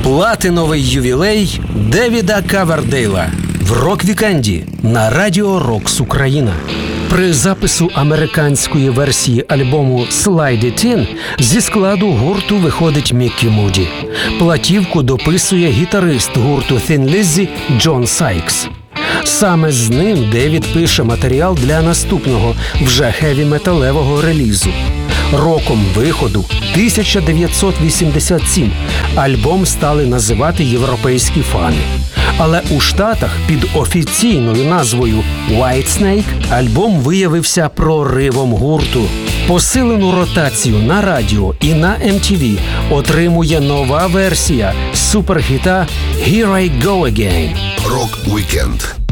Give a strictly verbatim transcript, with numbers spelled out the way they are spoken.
Платиновий ювілей Девіда Ковердейла в рок-вікенді на Радіо Рокс Україна. При запису американської версії альбому «Slide It In» зі складу гурту виходить Міккі Муді. Платівку дописує гітарист гурту Thin Lizzy Джон Сайкс. Саме з ним Девід пише матеріал для наступного, вже хеві-металевого релізу. Роком виходу тисяча дев'ятсот вісімдесят сім альбом стали називати європейські фани. Але у Штатах під офіційною назвою «Whitesnake» альбом виявився проривом гурту. Посилену ротацію на радіо і на ем ті ві отримує нова версія суперхіта «Here I Go Again». Рок-вікенд